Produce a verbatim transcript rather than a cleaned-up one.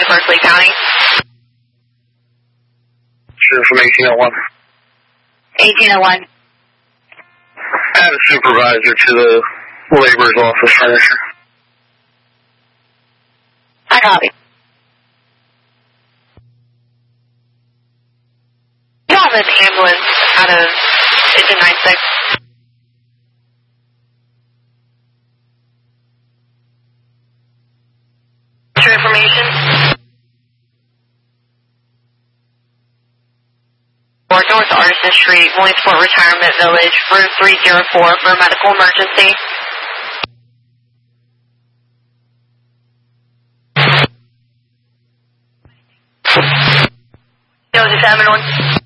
to Berkeley County. Sure, from eighteen oh one. eighteen oh one. Add a supervisor to the labor's office furniture. I copy. You have an ambulance out of engine nine six. Your information. Or North Artisan Street, Williamsport Retirement Village, room three oh four for a medical emergency. Joseph seven one.